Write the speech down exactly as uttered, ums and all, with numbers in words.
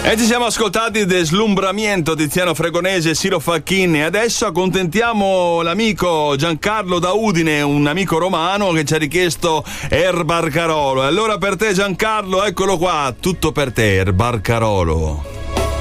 E ci siamo ascoltati del Slumbramiento, Tiziano Fregonese e Siro Facchini. Adesso accontentiamo l'amico Giancarlo da Udine, un amico romano che ci ha richiesto Er Barcarolo. E allora per te Giancarlo, eccolo qua, tutto per te, Er Barcarolo.